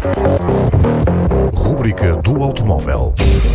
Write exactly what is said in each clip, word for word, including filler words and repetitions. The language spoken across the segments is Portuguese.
Rúbrica do automóvel.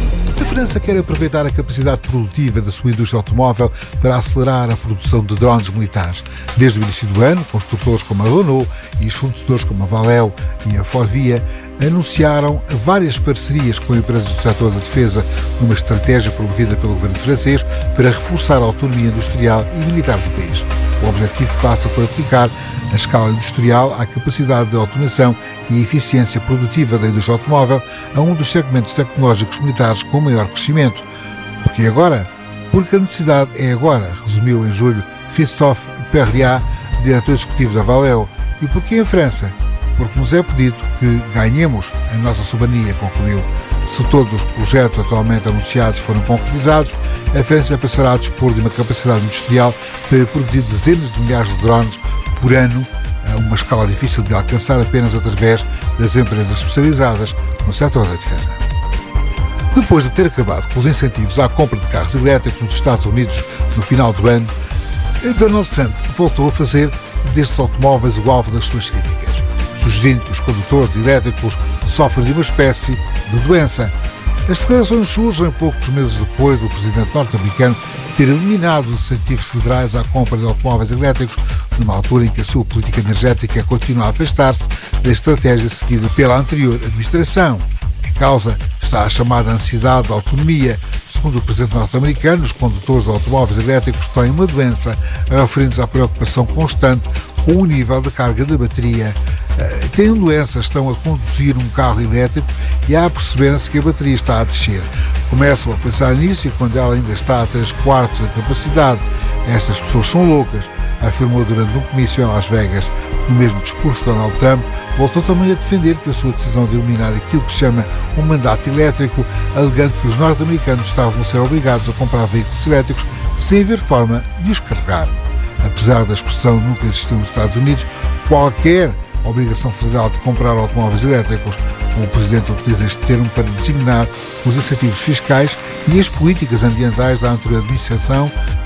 A França quer aproveitar a capacidade produtiva da sua indústria automóvel para acelerar a produção de drones militares. Desde o início do ano, construtores como a Renault e os fornecedores como a Valeo e a Forvia anunciaram várias parcerias com empresas do setor da defesa numa estratégia promovida pelo governo francês para reforçar a autonomia industrial e militar do país. O objetivo passa por aplicar a escala industrial à capacidade de automação e eficiência produtiva da indústria automóvel a um dos segmentos tecnológicos militares com maior crescimento. Porque agora? Porque a necessidade é agora, resumiu em julho Christophe Perriat, diretor executivo da Valeo. E porquê em França? Porque nos é pedido que ganhemos a nossa soberania, concluiu. Se todos os projetos atualmente anunciados forem concretizados, a França passará a dispor de uma capacidade industrial para produzir dezenas de milhares de drones por ano, a uma escala difícil de alcançar apenas através das empresas especializadas no setor da defesa. Depois de ter acabado com os incentivos à compra de carros elétricos nos Estados Unidos no final do ano, Donald Trump voltou a fazer destes automóveis o alvo das suas críticas, sugerindo que os condutores elétricos sofrem de uma espécie de doença. As declarações surgem poucos meses depois do presidente norte-americano ter eliminado os incentivos federais à compra de automóveis elétricos, numa altura em que a sua política energética continua a afastar-se da estratégia seguida pela anterior administração. Em causa está a chamada ansiedade de autonomia. Segundo o presidente norte-americano, os condutores de automóveis elétricos têm uma doença, referindo-se à preocupação constante com o nível de carga da bateria. Têm doenças, estão a conduzir um carro elétrico e a perceberem-se que a bateria está a descer. Começam a pensar nisso e quando ela ainda está a três quartos da capacidade. Estas pessoas são loucas, afirmou durante um comício em Las Vegas. No mesmo discurso, Donald Trump voltou também a defender que a sua decisão de eliminar aquilo que chama um mandato elétrico, alegando que os norte-americanos estavam a ser obrigados a comprar veículos elétricos sem haver forma de os carregar. Apesar da expressão nunca existiu nos Estados Unidos, qualquer obrigação federal de comprar automóveis elétricos, o Presidente utiliza este termo para designar os incentivos fiscais e as políticas ambientais da anterior administração